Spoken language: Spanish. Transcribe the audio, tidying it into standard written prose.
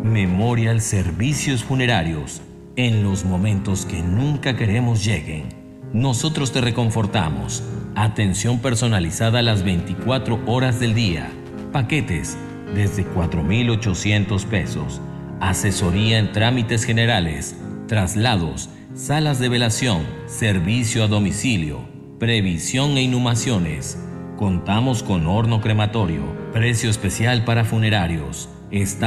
Memorial Servicios Funerarios. En los momentos que nunca queremos lleguen, nosotros te reconfortamos. Atención personalizada las 24 horas del día. Paquetes desde 4,800 pesos. Asesoría en trámites generales, traslados, salas de velación, servicio a domicilio, previsión e inhumaciones. Contamos con horno crematorio. Precio especial para funerarios.